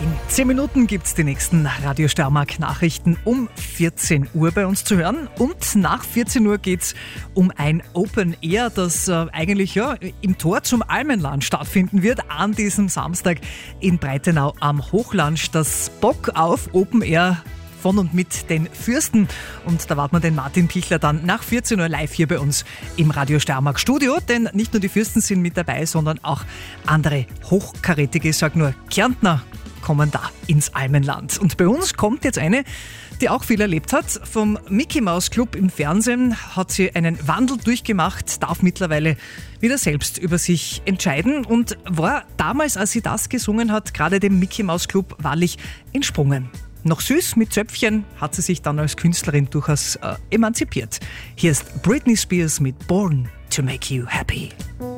In 10 Minuten gibt es die nächsten Radio Steiermark Nachrichten um 14 Uhr bei uns zu hören. Und nach 14 Uhr geht es um ein Open Air, das eigentlich im Tor zum Almenland stattfinden wird an diesem Samstag in Breitenau am Hochland. Das Bock auf Open Air von und mit den Fürsten. Und da warten wir den Martin Pichler dann nach 14 Uhr live hier bei uns im Radio Steiermark Studio. Denn nicht nur die Fürsten sind mit dabei, sondern auch andere hochkarätige, ich sag nur Kärntner, kommen da ins Almenland. Und bei uns kommt jetzt eine, die auch viel erlebt hat. Vom Mickey Mouse Club im Fernsehen hat sie einen Wandel durchgemacht, darf mittlerweile wieder selbst über sich entscheiden und war damals, als sie das gesungen hat, gerade dem Mickey Mouse Club wahrlich entsprungen. Noch süß mit Zöpfchen hat sie sich dann als Künstlerin durchaus emanzipiert. Hier ist Britney Spears mit Born to Make You Happy.